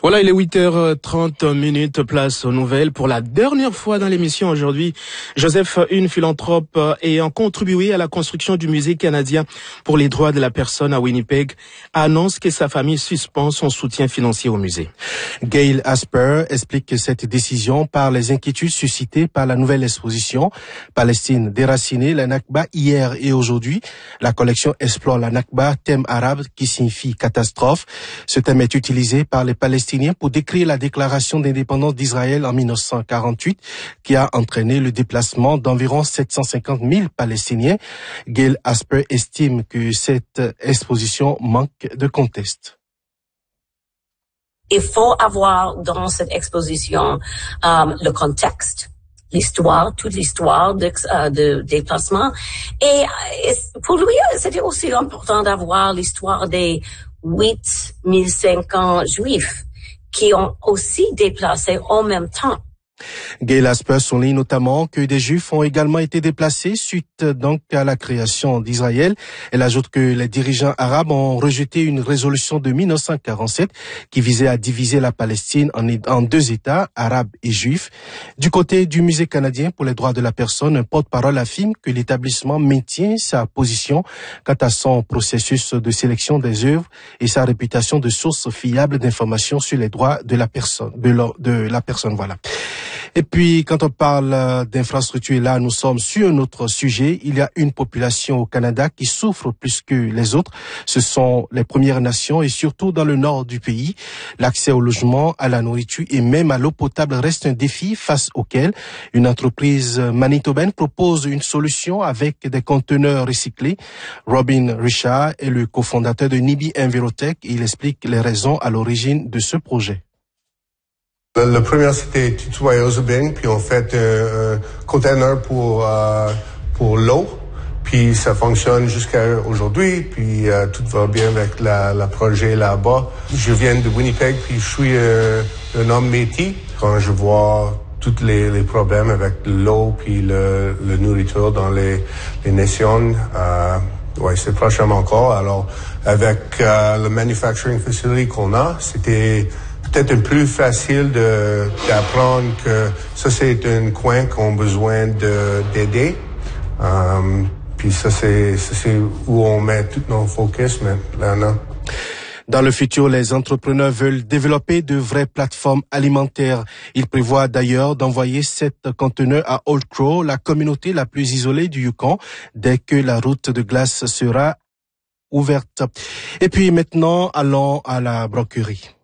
Voilà, il est 8h30, place aux nouvelles. Pour la dernière fois dans l'émission aujourd'hui, Joseph, une philanthrope ayant contribué à la construction du musée canadien pour les droits de la personne à Winnipeg, annonce que sa famille suspend son soutien financier au musée. Gail Asper explique que cette décision par les inquiétudes suscitées par la nouvelle exposition Palestine déracinée, la Nakba hier et aujourd'hui. La collection explore la Nakba, thème arabe qui signifie catastrophe. Ce thème est utilisé par les Palestiniens pour décrire la déclaration d'indépendance d'Israël en 1948 qui a entraîné le déplacement d'environ 750 000 Palestiniens. Gail Asper estime que cette exposition manque de contexte. Il faut avoir dans cette exposition le contexte, l'histoire, toute l'histoire de déplacement. Et pour lui, c'était aussi important d'avoir l'histoire des 8500 juifs qui ont aussi déplacé en même temps. Gail Asper souligne notamment que des Juifs ont également été déplacés suite donc à la création d'Israël. Elle ajoute que les dirigeants arabes ont rejeté une résolution de 1947 qui visait à diviser la Palestine en deux États, arabes et juifs. Du côté du Musée canadien pour les droits de la personne, un porte-parole affirme que l'établissement maintient sa position quant à son processus de sélection des œuvres et sa réputation de source fiable d'informations sur les droits de la personne, voilà. Et puis, quand on parle d'infrastructure, là, nous sommes sur un autre sujet. Il y a une population au Canada qui souffre plus que les autres. Ce sont les Premières Nations et surtout dans le nord du pays. L'accès au logement, à la nourriture et même à l'eau potable reste un défi face auquel une entreprise manitobaine propose une solution avec des conteneurs recyclés. Robin Richard est le cofondateur de Nibi Envirotech et il explique les raisons à l'origine de ce projet. Le premier, c'était Tutuayosa-Bing, puis on fait un container pour l'eau, puis ça fonctionne jusqu'à aujourd'hui, puis tout va bien avec le projet là-bas. Je viens de Winnipeg, puis je suis un homme métis. Quand je vois tous les problèmes avec l'eau puis le nourriture dans les nations, ouais, c'est prochainement encore. Alors, avec le manufacturing facility qu'on a, c'était peut-être plus facile d'apprendre que ça, c'est un coin qu'on a besoin d'aider. Puis ça, c'est où on met tout nos focus maintenant. Dans le futur, les entrepreneurs veulent développer de vraies plateformes alimentaires. Ils prévoient d'ailleurs d'envoyer 7 conteneurs à Old Crow, la communauté la plus isolée du Yukon, dès que la route de glace sera ouverte. Et puis maintenant, allons à la broquerie.